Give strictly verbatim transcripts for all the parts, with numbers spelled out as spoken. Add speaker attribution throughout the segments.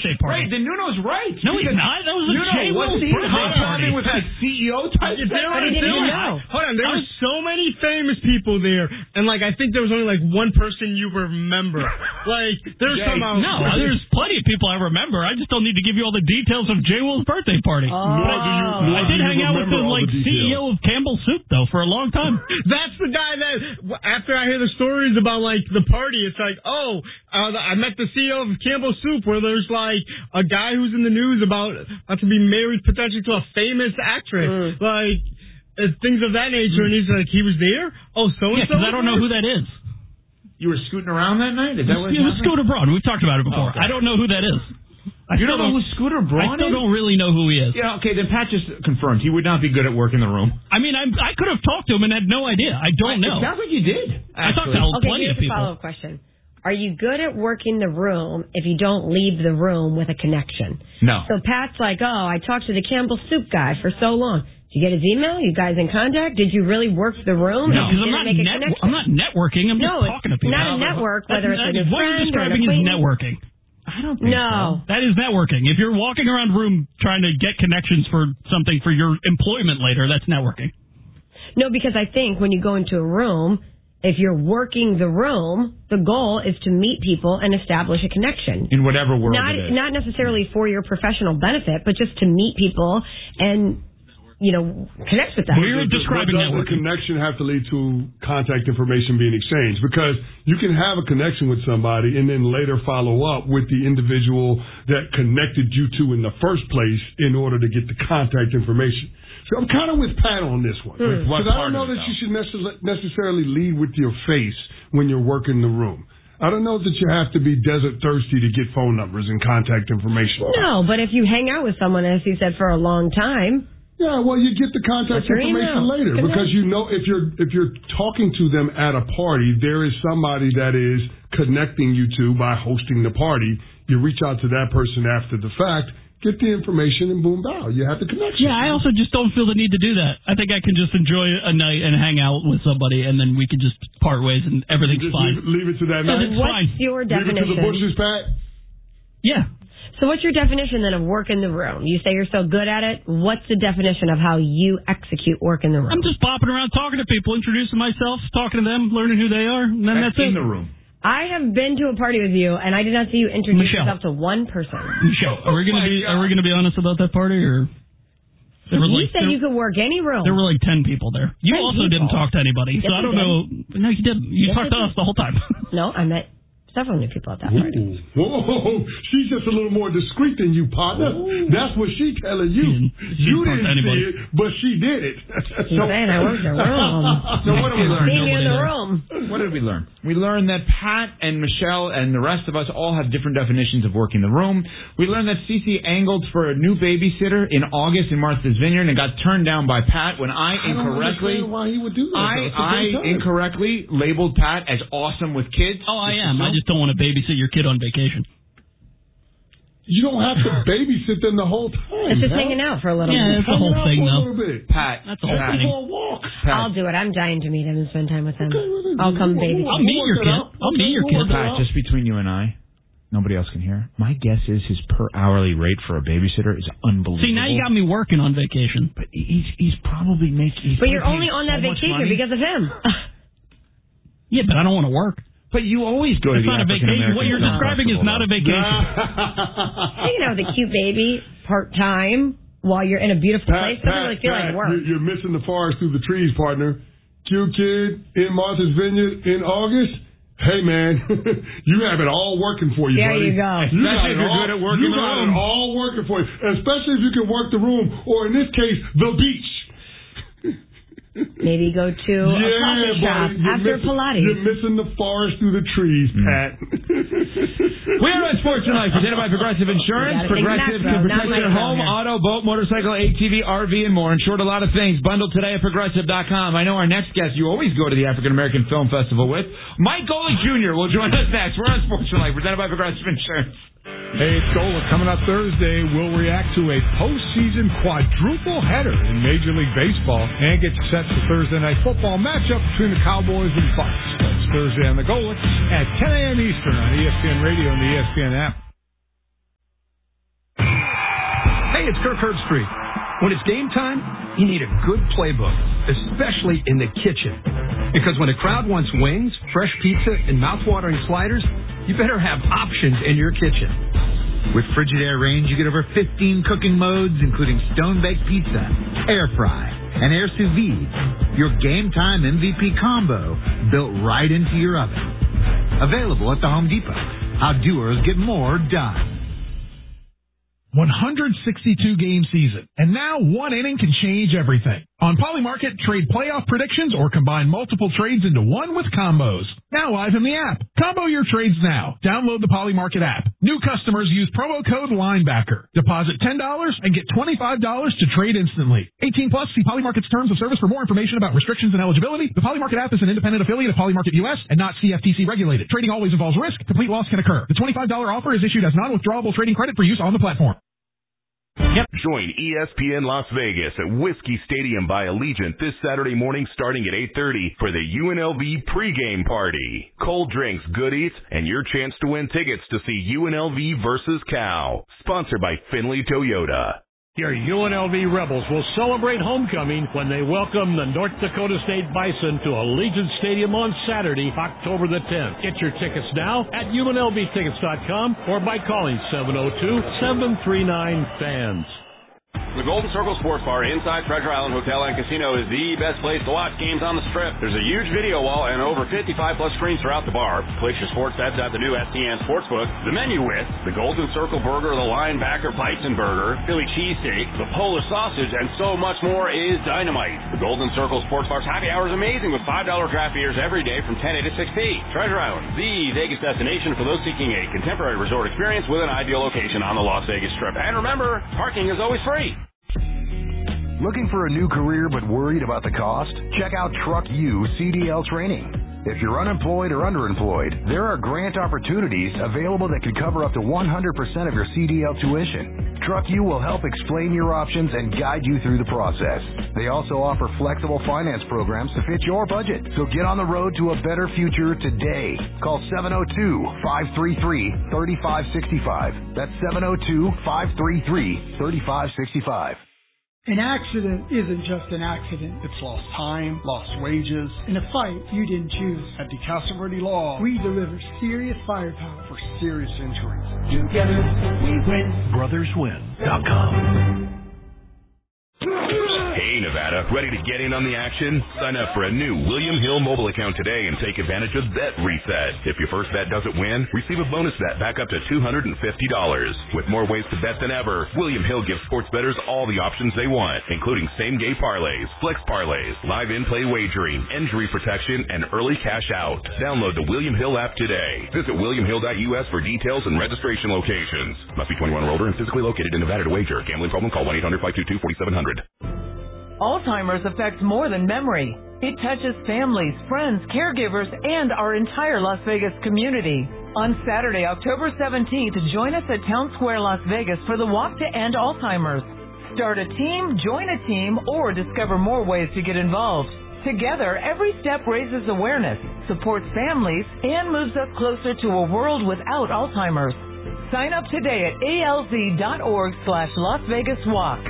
Speaker 1: birthday party.
Speaker 2: Right, then Nuno's right.
Speaker 1: No, he's not. That was a
Speaker 2: Nuno,
Speaker 1: J. Will's
Speaker 2: was he
Speaker 1: birthday party.
Speaker 2: hobnobbing with that C E O type?
Speaker 3: There
Speaker 2: thing?
Speaker 3: were,
Speaker 4: he didn't
Speaker 3: there
Speaker 4: even
Speaker 3: were-
Speaker 4: know.
Speaker 3: Hold on, there were so many famous people there, and like I think there was only like one person you remember. Like there's
Speaker 2: Jay,
Speaker 3: somehow
Speaker 1: No, there's plenty of people I remember. I just don't need to give you all the details of J. Will's birthday party.
Speaker 4: Oh.
Speaker 1: But I, I did hang out with the like C E O of Campbell Soup though for a long time.
Speaker 3: That's the guy that, after I hear the stories about, like, the party, it's like, oh, uh, I met the C E O of Campbell Soup, where there's, like, a guy who's in the news about, about to be married potentially to a famous actress. Mm. Like, uh, things of that nature, and he's like, he was there? Oh, so-and-so?
Speaker 1: Yeah, because I don't know who that is.
Speaker 2: You were scooting around that night? Is that what
Speaker 1: It was Scooter Braun. We've talked about it before.
Speaker 2: Oh, okay.
Speaker 1: I don't know who that is. I
Speaker 2: you don't know who Scooter Braun
Speaker 1: I still
Speaker 2: is?
Speaker 1: don't really know who he is.
Speaker 2: Yeah, okay, then Pat just confirmed he would not be good at work in the room.
Speaker 1: I mean, I I could have talked to him and had no idea. I don't know.
Speaker 2: It sounds like you did.
Speaker 1: I talked to
Speaker 4: Okay,
Speaker 1: plenty
Speaker 4: here's
Speaker 1: of
Speaker 4: a
Speaker 1: people.
Speaker 4: follow-up question. Are you good at working the room if you don't leave the room with a connection?
Speaker 2: No.
Speaker 4: So Pat's like, oh, I talked to the Campbell Soup guy for so long. Did you get his email? You guys in contact? Did you really work the room?
Speaker 1: No, because I'm
Speaker 4: Did it
Speaker 1: not
Speaker 4: make a
Speaker 1: net-
Speaker 4: connection?
Speaker 1: I'm not networking. I'm
Speaker 4: No,
Speaker 1: just talking to people.
Speaker 4: not a network, whether it's a
Speaker 1: That's-
Speaker 4: new
Speaker 1: what
Speaker 4: friend
Speaker 1: you're
Speaker 4: or an
Speaker 1: describing is
Speaker 4: acquaintance.
Speaker 1: networking.
Speaker 2: I don't think
Speaker 4: No.
Speaker 1: That is networking. If you're walking around a room trying to get connections for something for your employment later, that's networking.
Speaker 4: No, because I think when you go into a room, if you're working the room, the goal is to meet people and establish a connection.
Speaker 2: In whatever world
Speaker 4: Not
Speaker 2: it is.
Speaker 4: not necessarily for your professional benefit, but just to meet people and, you know, connect with them.
Speaker 1: We're describing
Speaker 5: But does the
Speaker 1: networking.
Speaker 5: connection have to lead to contact information being exchanged? Because you can have a connection with somebody and then later follow up with the individual that connected you to in the first place in order to get the contact information. So I'm kind of with Pat on this one.
Speaker 2: With what
Speaker 5: Because I
Speaker 2: part
Speaker 5: don't know
Speaker 2: of it,
Speaker 5: that you
Speaker 2: though?
Speaker 5: should necess- necessarily lead with your face when you're working the room. I don't know that you have to be desert thirsty to get phone numbers and contact information.
Speaker 4: No, but if you hang out with someone, as you said, for a long time.
Speaker 5: Yeah, well, you get the contact
Speaker 4: What's your
Speaker 5: information
Speaker 4: email?
Speaker 5: later
Speaker 4: Connect.
Speaker 5: because you know if you're if you're talking to them at a party, there is somebody that is connecting you to by hosting the party. You reach out to that person after the fact, get the information, and boom, bow, you have the connection.
Speaker 1: Yeah, I also just don't feel the need to do that. I think I can just enjoy a night and hang out with somebody, and then we can just part ways, and everything's
Speaker 5: Just
Speaker 1: fine.
Speaker 5: leave, leave it to that
Speaker 1: Yeah,
Speaker 5: night.
Speaker 1: it's
Speaker 4: What's
Speaker 1: fine.
Speaker 4: your
Speaker 5: Leave it to
Speaker 4: definition?
Speaker 5: the bushes, Pat.
Speaker 1: Yeah.
Speaker 4: So what's your definition then of work in the room? You say you're so good at it. What's the definition of how you execute work in the room?
Speaker 1: I'm just popping around talking to people, introducing myself, talking to them, learning who they are, and then that's,
Speaker 2: in
Speaker 1: it.
Speaker 2: the room.
Speaker 4: I have been to a party with you, and I did not see you introduce
Speaker 1: Michelle.
Speaker 4: yourself to one person.
Speaker 1: Michelle, are we gonna
Speaker 2: my
Speaker 1: be
Speaker 2: God.
Speaker 1: are we gonna be honest about that party, or there were
Speaker 4: You
Speaker 1: like
Speaker 4: said
Speaker 1: there,
Speaker 4: you could work any room.
Speaker 1: there were like ten people there. You
Speaker 4: ten
Speaker 1: also
Speaker 4: people?
Speaker 1: didn't talk to anybody, so
Speaker 4: Yes,
Speaker 1: I
Speaker 4: I
Speaker 1: don't
Speaker 4: did.
Speaker 1: know. No, you didn't. You
Speaker 4: Yes,
Speaker 1: talked
Speaker 4: I
Speaker 1: to
Speaker 4: did.
Speaker 1: us the whole time.
Speaker 4: No, I met several new people at that party.
Speaker 5: Ooh. Whoa, she's just a little more discreet than you, partner. That's what she's telling you.
Speaker 1: She didn't- she
Speaker 5: you
Speaker 1: didn't talk to
Speaker 5: didn't see
Speaker 1: anybody.
Speaker 5: it, but she did it.
Speaker 4: She's saying I worked the room.
Speaker 2: So what did we learn?
Speaker 4: See me in the
Speaker 1: Nobody
Speaker 4: room.
Speaker 2: What did we learn? We learned that Pat and Michelle and the rest of us all have different definitions of working the room. We learned that Cece angled for a new babysitter in August in Martha's Vineyard and got turned down by Pat when I
Speaker 5: I don't
Speaker 2: incorrectly
Speaker 5: understand why he would do that.
Speaker 2: I
Speaker 5: though. It's a
Speaker 2: I
Speaker 5: great time.
Speaker 2: incorrectly labeled Pat as awesome with kids.
Speaker 1: Oh, I am. I just don't want to babysit your kid on vacation.
Speaker 5: You don't have to babysit them the whole time.
Speaker 4: It's just
Speaker 5: Pat.
Speaker 4: hanging out for a little
Speaker 1: Yeah,
Speaker 4: bit.
Speaker 1: it's the whole
Speaker 5: Hang out
Speaker 1: thing,
Speaker 5: for a
Speaker 1: though.
Speaker 5: little bit.
Speaker 2: Pat,
Speaker 1: That's the whole
Speaker 2: Pat,
Speaker 5: Go
Speaker 1: thing.
Speaker 5: for a walk.
Speaker 2: Pat,
Speaker 4: I'll do it. I'm dying to meet him and spend time with him.
Speaker 5: Okay, well,
Speaker 4: I'll come
Speaker 5: we'll-
Speaker 4: baby.
Speaker 5: we'll-
Speaker 1: I'll meet your
Speaker 5: work
Speaker 1: kid.
Speaker 5: it out.
Speaker 1: I'll meet your
Speaker 5: We'll
Speaker 1: kid.
Speaker 5: work it
Speaker 2: Pat,
Speaker 5: out.
Speaker 2: just between you and I, nobody else can hear. My guess is his per hourly rate for a babysitter is unbelievable.
Speaker 1: See, now you got me working on vacation.
Speaker 2: But he's he's probably making.
Speaker 4: But you're only on that
Speaker 2: so much
Speaker 4: vacation
Speaker 2: money.
Speaker 4: because of him.
Speaker 1: Yeah, but I don't want to work.
Speaker 2: But you always go
Speaker 1: It's
Speaker 2: to the
Speaker 1: not a
Speaker 2: African
Speaker 1: vacation.
Speaker 2: American
Speaker 1: What you're
Speaker 2: Film
Speaker 1: describing is
Speaker 2: Festival,
Speaker 1: not a
Speaker 2: though.
Speaker 1: vacation.
Speaker 4: Hanging out with a cute baby part time while you're in a beautiful
Speaker 5: Pat,
Speaker 4: place doesn't
Speaker 5: Pat,
Speaker 4: really feel
Speaker 5: Pat,
Speaker 4: like work.
Speaker 5: You're, you're missing the forest through the trees, partner. Cute kid in Martha's Vineyard in August. Hey, man, you have it all working for you,
Speaker 4: There
Speaker 5: buddy.
Speaker 4: you go.
Speaker 5: got
Speaker 2: Especially
Speaker 5: it
Speaker 2: if you're
Speaker 5: all-
Speaker 2: good at working
Speaker 5: You
Speaker 2: the
Speaker 5: got
Speaker 2: room.
Speaker 5: it all working for you, especially if you can work the room, or in this case, the beach.
Speaker 4: Maybe go to a
Speaker 5: Yeah,
Speaker 4: coffee shop
Speaker 5: buddy. You're
Speaker 4: after
Speaker 5: missing,
Speaker 4: Pilates.
Speaker 5: You're missing the forest through the trees, Pat.
Speaker 2: We're on Sports Tonight, presented by Progressive Insurance.
Speaker 4: You gotta think
Speaker 2: Progressive
Speaker 4: macro,
Speaker 2: can
Speaker 4: not
Speaker 2: protect your
Speaker 4: micro
Speaker 2: home,
Speaker 4: here.
Speaker 2: auto, boat, motorcycle, A T V, R V, and more. Insured a lot of things. Bundled today at Progressive dot com. I know our next guest you always go to the African American Film Festival with. Mike Golick Junior will join us next. We're on Sports Tonight, presented by Progressive Insurance.
Speaker 6: Hey, it's Golick. Coming up Thursday, we'll react to a postseason quadruple header in Major League Baseball and get you set for Thursday Night Football matchup between the Cowboys and Bucks. That's Thursday on the Golick at ten a.m. Eastern on E S P N Radio and the E S P N app.
Speaker 7: Hey, it's Kirk Herbstreit. When it's game time, you need a good playbook, especially in the kitchen. Because when a crowd wants wings, fresh pizza, and mouthwatering sliders, you better have options in your kitchen.
Speaker 8: With Frigidaire Range, you get over fifteen cooking modes, including stone-baked pizza, air fry, and air sous vide. Your game time M V P combo built right into your oven. Available at the Home Depot. How doers get more done.
Speaker 9: one hundred sixty-two game season, and now one inning can change everything. On Polymarket, trade playoff predictions or combine multiple trades into one with combos. Now live in the app. Combo your trades now. Download the Polymarket app. New customers use promo code LINEBACKER. Deposit ten dollars and get twenty-five dollars to trade instantly. eighteen plus, see Polymarket's terms of service for more information about restrictions and eligibility. The Polymarket app is an independent affiliate of Polymarket U S and not C F T C regulated. Trading always involves risk. Complete loss can occur. The twenty-five dollars offer is issued as non-withdrawable trading credit for use on the platform.
Speaker 10: Yep. Join E S P N Las Vegas at Whiskey Stadium by Allegiant this Saturday morning starting at eight thirty for the U N L V pregame party. Cold drinks, goodies, and your chance to win tickets to see U N L V versus Cal. Sponsored by Finley Toyota.
Speaker 11: Your U N L V Rebels will celebrate homecoming when they welcome the North Dakota State Bison to Allegiant Stadium on Saturday, October the tenth. Get your tickets now at U N L V tickets dot com or by calling seven oh two, seven three nine, fans.
Speaker 12: The Golden Circle Sports Bar inside Treasure Island Hotel and Casino is the best place to watch games on the Strip. There's a huge video wall and over fifty-five plus screens throughout the bar. Place your sports bets at the new S T N Sportsbook. The menu with the Golden Circle Burger, the Linebacker Bison Burger, Philly Cheesesteak, the Polish Sausage, and so much more is dynamite. The Golden Circle Sports Bar's happy hour is amazing with five dollars draft beers every day from ten a to six p. Treasure Island, the Vegas destination for those seeking a contemporary resort experience with an ideal location on the Las Vegas Strip. And remember, parking is always free.
Speaker 13: Looking for a new career but worried about the cost? Check out Truck U C D L Training. If you're unemployed or underemployed, there are grant opportunities available that could cover up to one hundred percent of your C D L tuition. Truck U will help explain your options and guide you through the process. They also offer flexible finance programs to fit your budget. So get on the road to a better future today. Call seven oh two, five three three, three five six five. That's seven oh two, five three three, three five six five.
Speaker 14: An accident isn't just an accident. It's lost time, lost wages, in a fight you didn't choose. At DeCasa Verde Law, we deliver serious firepower for serious injuries. Together, we win.
Speaker 10: brothers win dot com. Hey, Nevada, ready to get in on the action? Sign up for a new William Hill mobile account today and take advantage of Bet Reset. If your first bet doesn't win, receive a bonus bet back up to two hundred fifty dollars. With more ways to bet than ever, William Hill gives sports bettors all the options they want, including same-game parlays, flex parlays, live in-play wagering, injury protection, and early cash out. Download the William Hill app today. Visit william hill dot U S for details and registration locations. Must be twenty-one or older and physically located in Nevada to wager. Gambling problem? Call one eight hundred, five two two, four seven zero zero.
Speaker 15: Alzheimer's affects more than memory. It touches families, friends, caregivers, and our entire Las Vegas community. On Saturday, October seventeenth, join us at Town Square, Las Vegas for the Walk to End Alzheimer's. Start a team, join a team, or discover more ways to get involved. Together, every step raises awareness, supports families, and moves us closer to a world without Alzheimer's. Sign up today at A L Z dot org slash Las Vegas Walk.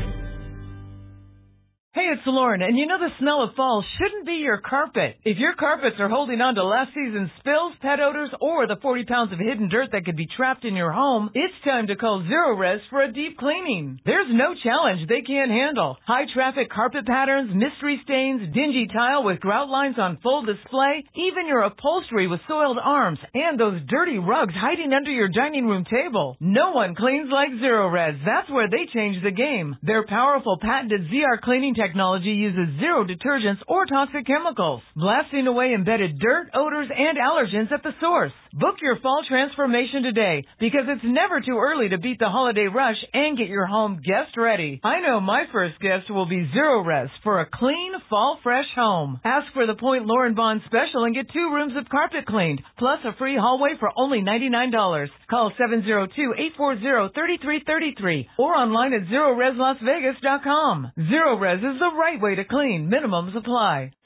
Speaker 15: Hey, it's Lauren, and you know the smell of fall shouldn't be your carpet. If your carpets are holding on to last season's spills, pet odors, or the forty pounds of hidden dirt that could be trapped in your home, it's time to call Zero Res for a deep cleaning. There's no challenge they can't handle. High traffic carpet patterns, mystery stains, dingy tile with grout lines on full display, even your upholstery with soiled arms, and those dirty rugs hiding under your dining room table. No one cleans like Zero Res. That's where they change the game. Their powerful patented Z R cleaning technology Technology uses zero detergents or toxic chemicals, blasting away embedded dirt, odors, and allergens at the source. Book your fall transformation today because it's never too early to beat the holiday rush and get your home guest ready. I know my first guest will be Zero Res for a clean, fall fresh home. Ask for the Point Lauren Bond special and get two rooms of carpet cleaned, plus a free hallway for only ninety-nine dollars. Call seven oh two, eight four zero, three three three three or online at zero res las vegas dot com. Zero Res is the right way to clean. Minimums apply.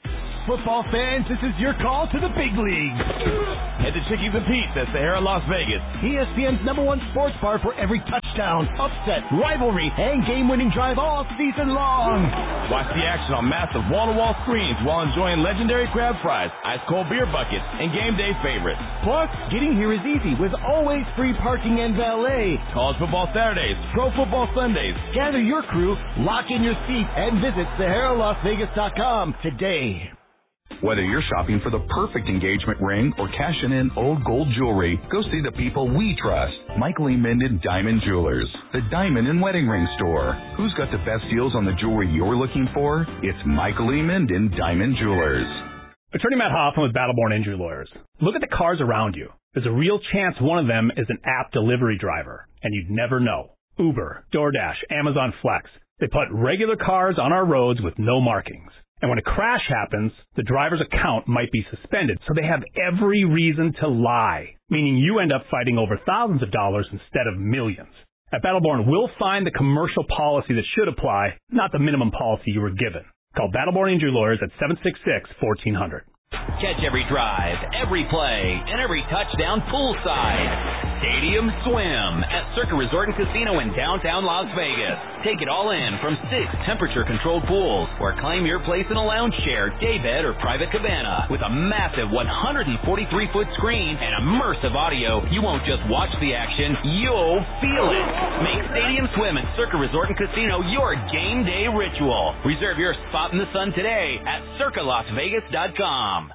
Speaker 16: football fans, this is your call to the big leagues. Head to Chickies and Pete's at Sahara, Las Vegas. E S P N's number one sports bar for every touchdown, upset, rivalry, and game-winning drive all season long. Watch the action on massive wall-to-wall screens while enjoying legendary crab fries, ice-cold beer buckets, and game day favorites. Plus, getting here is easy with always free parking and valet. College football Saturdays, pro football Sundays. Gather your crew, lock in your seat, and visit Sahara Las Vegas dot com today.
Speaker 17: Whether you're shopping for the perfect engagement ring or cashing in old gold jewelry, go see the people we trust. Michael E. Minden Diamond Jewelers, the diamond and wedding ring store. Who's got the best deals on the jewelry you're looking for? It's Michael E. Minden Diamond Jewelers.
Speaker 18: Attorney Matt Hoffman with Battleborn Injury Lawyers. Look at the cars around you. There's a real chance one of them is an app delivery driver, and you'd never know. Uber, DoorDash, Amazon Flex. They put regular cars on our roads with no markings. And when a crash happens, the driver's account might be suspended, so they have every reason to lie, meaning you end up fighting over thousands of dollars instead of millions. At Battleborn, we'll find the commercial policy that should apply, not the minimum policy you were given. Call Battleborn Injury Lawyers at seven six six, one four zero zero.
Speaker 19: Catch every drive, every play, and every touchdown poolside. Stadium Swim at Circa Resort and Casino in downtown Las Vegas. Take it all in from six temperature-controlled pools, or claim your place in a lounge chair, daybed, or private cabana. With a massive one hundred forty-three foot screen and immersive audio, you won't just watch the action, you'll feel it. Make Stadium Swim at Circa Resort and Casino your game day ritual. Reserve your spot in the sun today at circa las vegas dot com.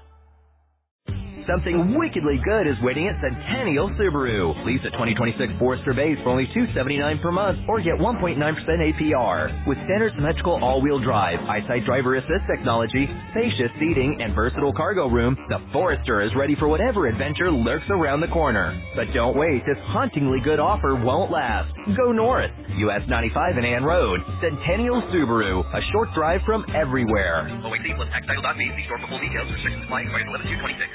Speaker 20: Something wickedly good is waiting at Centennial Subaru. Lease a twenty twenty-six Forester Base for only two hundred seventy-nine dollars per month or get one point nine percent A P R. With standard symmetrical all-wheel drive, eyesight driver assist technology, spacious seating, and versatile cargo room, the Forester is ready for whatever adventure lurks around the corner. But don't wait, this hauntingly good offer won't last. Go north, U S ninety-five and Ann Road. Centennial Subaru, a short drive from everywhere.
Speaker 21: O A C plus tax title dot B. See store for full details. Restrictions apply. Expired eleven two twenty-six.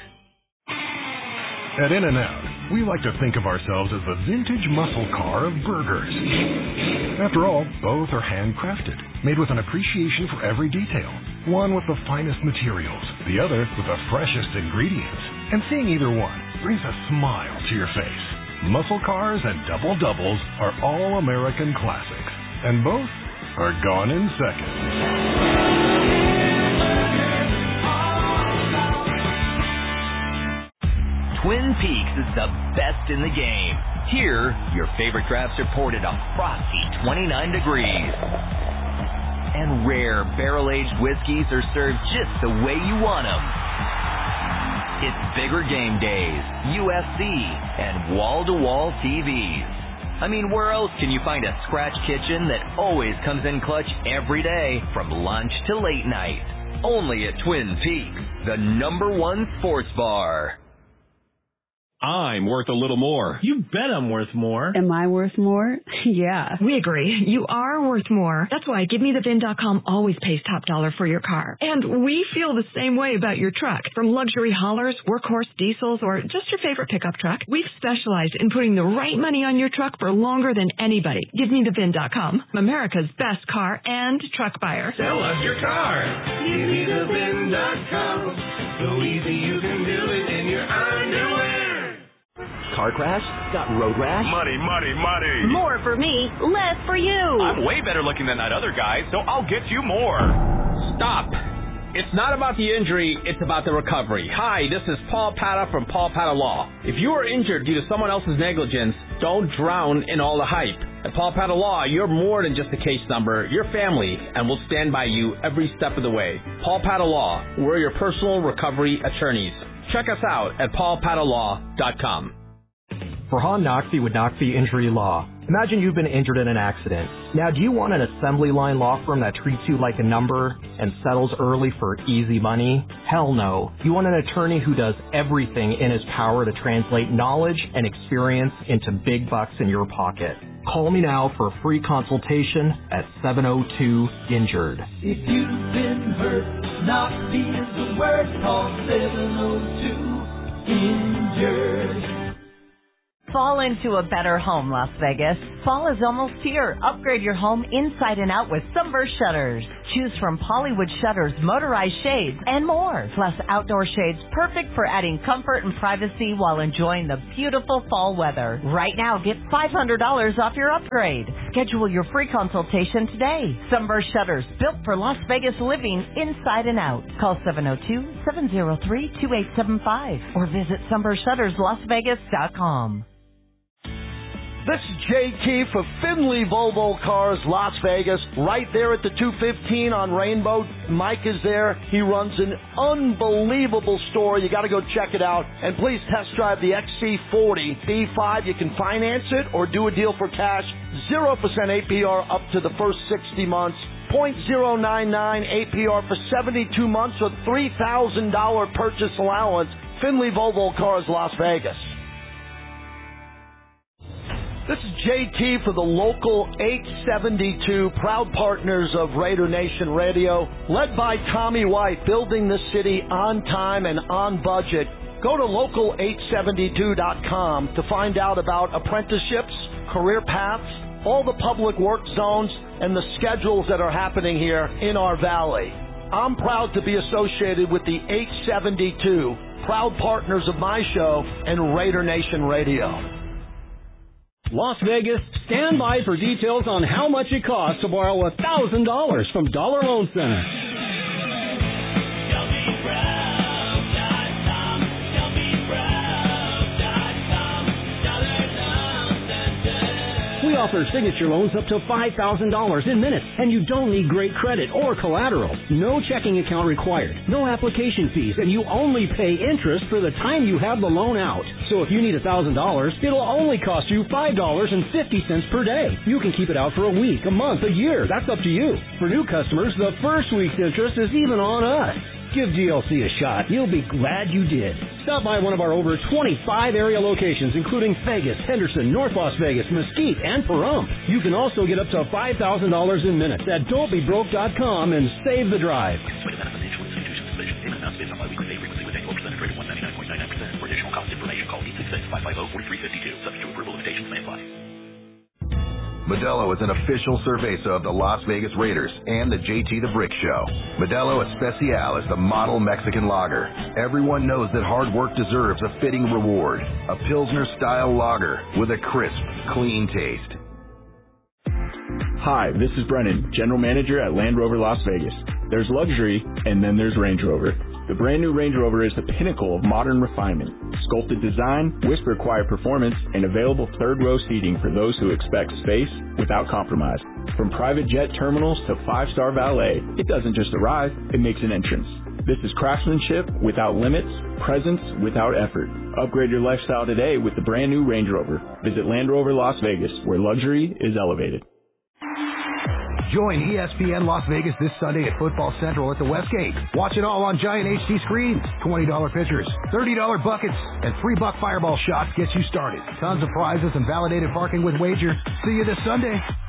Speaker 22: At In-N-Out, we like to think of ourselves as the vintage muscle car of burgers. After all, both are handcrafted, made with an appreciation for every detail. One with the finest materials, the other with the freshest ingredients. And seeing either one brings a smile to your face. Muscle cars and double doubles are all American classics, and both are gone in seconds.
Speaker 19: Twin Peaks is the best in the game. Here, your favorite drafts are poured at a frosty twenty-nine degrees. And rare barrel-aged whiskeys are served just the way you want them. It's bigger game days, U F C, and wall-to-wall T Vs. I mean, where else can you find a scratch kitchen that always comes in clutch every day, from lunch to late night? Only at Twin Peaks, the number one sports bar.
Speaker 23: I'm worth a little more.
Speaker 24: You bet I'm worth more.
Speaker 25: Am I worth more? Yeah.
Speaker 26: We agree. You are worth more. That's why Give Me The Vin dot com always pays top dollar for your car. And we feel the same way about your truck. From luxury haulers, workhorse diesels, or just your favorite pickup truck, we've specialized in putting the right money on your truck for longer than anybody. Give Me The Vin dot com, America's best car and truck buyer.
Speaker 27: Sell us your car. Give Me The Vin dot com. So easy you can do it in your underwear.
Speaker 20: Car crash? Got road rash?
Speaker 23: Money, money, money.
Speaker 28: More for me, less for you.
Speaker 12: I'm way better looking than that other guy, so I'll get you more.
Speaker 29: Stop. It's not about the injury, it's about the recovery. Hi, this is Paul Pata from Paul Pata Law. If you are injured due to someone else's negligence, don't drown in all the hype. At Paul Pata Law, you're more than just a case number. You're family, and we'll stand by you every step of the way. Paul Pata Law, we're your personal recovery attorneys. Check us out at paul pata law dot com.
Speaker 30: Farhan Naqvi with Naqvi Injury Law. Imagine you've been injured in an accident. Now, do you want an assembly line law firm that treats you like a number and settles early for easy money? Hell no. You want an attorney who does everything in his power to translate knowledge and experience into big bucks in your pocket. Call me now for a free consultation at seven oh two injured.
Speaker 27: If you've been hurt, Naqvi is the word. Call seven oh two injured.
Speaker 31: Fall into a better home, Las Vegas. Fall is almost here. Upgrade your home inside and out with Sunburst Shutters. Choose from Hollywood shutters, motorized shades, and more. Plus outdoor shades perfect for adding comfort and privacy while enjoying the beautiful fall weather. Right now, get five hundred dollars off your upgrade. Schedule your free consultation today. Sunburst Shutters, built for Las Vegas living inside and out. Call seven oh two, seven oh three, two eight seven five or visit sunburst shutters las vegas dot com.
Speaker 1: This is J T for Finley Volvo Cars, Las Vegas, right there at the two fifteen on Rainbow. Mike is there. He runs an unbelievable store. You got to go check it out. And please test drive the X C forty B five. You can finance it or do a deal for cash. zero percent A P R up to the first sixty months. zero point zero nine nine A P R for seventy-two months with three thousand dollars purchase allowance. Finley Volvo Cars, Las Vegas. This is J T for the local eight seventy-two, proud partners of Raider Nation Radio, led by Tommy White, building the city on time and on budget. Go to local eight seventy-two dot com to find out about apprenticeships, career paths, all the public work zones, and the schedules that are happening here in our valley. I'm proud to be associated with the eight seventy-two, proud partners of my show and Raider Nation Radio.
Speaker 2: Las Vegas, stand by for details on how much it costs to borrow one thousand dollars from Dollar Loan Center. We offer signature loans up to five thousand dollars in minutes, and you don't need great credit or collateral. No checking account required, no application fees, and you only pay interest for the time you have the loan out. So if you need one thousand dollars, it'll only cost you five dollars and fifty cents per day. You can keep it out for a week, a month, a year. That's up to you. For new customers, the first week's interest is even on us. Give D L C a shot. You'll be glad you did. Stop by one of our over twenty-five area locations, including Vegas, Henderson, North Las Vegas, Mesquite, and Pahrump. You can also get up to five thousand dollars in minutes at don't be broke dot com and save the drive.
Speaker 13: Modelo is an official cerveza of the Las Vegas Raiders and the J T the Brick Show. Modelo Especial is the model Mexican lager. Everyone knows that hard work deserves a fitting reward. A Pilsner-style lager with a crisp, clean taste.
Speaker 3: Hi, this is Brennan, General Manager at Land Rover Las Vegas. There's luxury, and then there's Range Rover. The brand new Range Rover is the pinnacle of modern refinement. Sculpted design, whisper-quiet performance, and available third-row seating for those who expect space without compromise. From private jet terminals to five-star valet, it doesn't just arrive, it makes an entrance. This is craftsmanship without limits, presence without effort. Upgrade your lifestyle today with the brand new Range Rover. Visit Land Rover Las Vegas, where luxury is elevated.
Speaker 13: Join E S P N Las Vegas this Sunday at Football Central at the Westgate. Watch it all on giant H D screens, twenty dollars pitchers, thirty dollars buckets, and three buck fireball shots get you started. Tons of prizes and validated parking with Wager. See you this Sunday.